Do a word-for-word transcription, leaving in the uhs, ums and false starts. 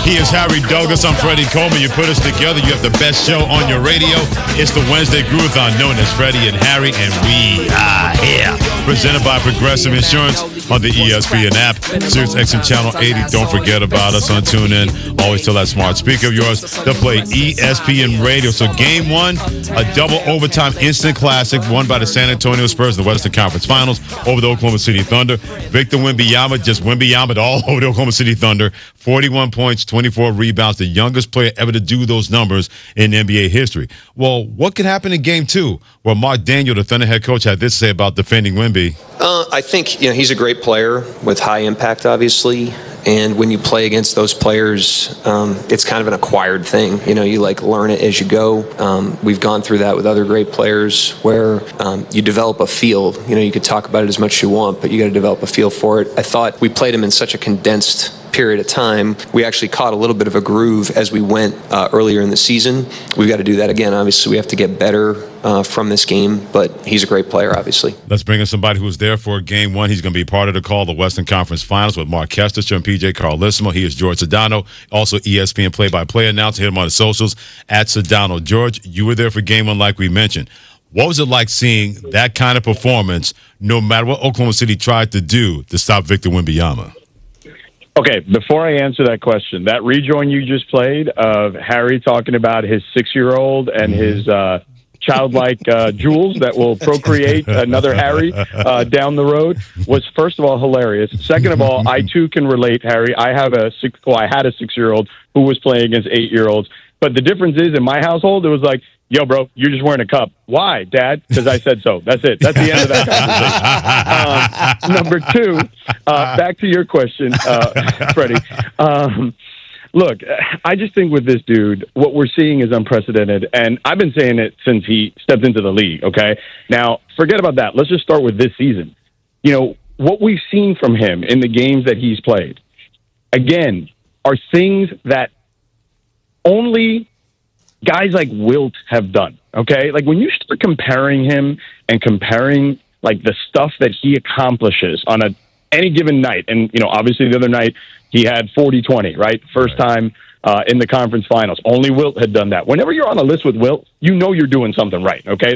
He is Harry Douglas. I'm Freddie Coleman. You put us together. You have the best show on your radio. It's the Wednesday Groovathon, known as Freddie and Harry, and we are here. Presented by Progressive Insurance on the E S P N app, Sirius X M Channel eighty. Don't forget about us on TuneIn. Always tell that smart speaker of yours to play E S P N Radio. So game one, a double overtime instant classic won by the San Antonio Spurs in the Western Conference Finals over the Oklahoma City Thunder. Victor Wembanyama, just Wembanyama all over the Oklahoma City Thunder. forty-one points, twenty-four rebounds, the youngest player ever to do those numbers in N B A history. Well, what could happen in game two? Well, Mark Daniel, the Thunder head coach, had this to say about defending Wemby. Uh, I think you know he's a great player with high impact, obviously. And when you play against those players, um, it's kind of an acquired thing. You know, you like learn it as you go. Um, we've gone through that with other great players where um, you develop a feel. You know, you could talk about it as much as you want, but you got to develop a feel for it. I thought we played him in such a condensed period of time. We actually caught a little bit of a groove as we went uh, earlier in the season. We've got to do that again. Obviously, we have to get better uh, from this game, but he's a great player, obviously. Let's bring in somebody who was there for game one. He's going to be part of the call, the Western Conference Finals, with Mark Kestecher and P J Carlesimo. He is George Sedano, also E S P N play-by-play announcer. Hit him on the socials at Sedano. George, you were there for game one, like we mentioned. What was it like seeing that kind of performance, no matter what Oklahoma City tried to do to stop Victor Wembanyama? Okay, before I answer that question, that rejoin you just played of Harry talking about his six-year-old and his uh, childlike uh, jewels that will procreate another Harry uh, down the road was, first of all, hilarious. Second of all, I, too, can relate, Harry. I have a six, well, I had a six-year-old who was playing against eight-year-olds. But the difference is, in my household, it was like, yo, bro, you're just wearing a cup. Why, Dad? Because I said so. That's it. That's the end of that conversation. Um, number two, uh, back to your question, uh, Freddie. Um, look, I just think with this dude, what we're seeing is unprecedented. And I've been saying it since he stepped into the league, okay? Now, forget about that. Let's just start with this season. You know, what we've seen from him in the games that he's played, again, are things that only guys like Wilt have done, okay? Like, when you start comparing him and comparing, like, the stuff that he accomplishes on a any given night, and, you know, obviously the other night he had forty twenty, right? First right. time uh, in the conference finals. Only Wilt had done that. Whenever you're on a list with Wilt, you know you're doing something right, okay?